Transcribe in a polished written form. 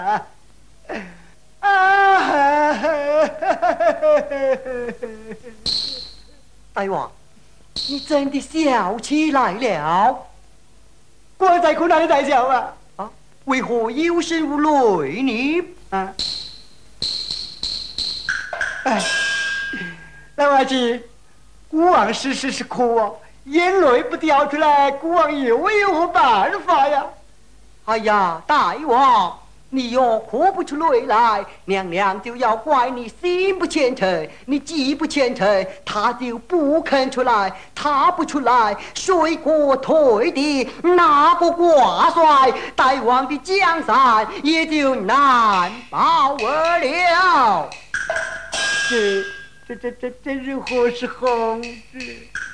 大王，你真的笑起来了？ 我在哭，哪里在笑啊？ 啊，为何有声无泪呢？ 啊！哎，老娃子，孤王时时是哭啊，眼泪不掉出来，孤王又有何办法呀？ 哎呀，大王，你若哭不出泪来，娘娘就要怪你心不虔诚。你既不虔诚，他就不肯出来。他不出来，水过退的那个挂帅，大王的江山也就难保了。 这是何时好事？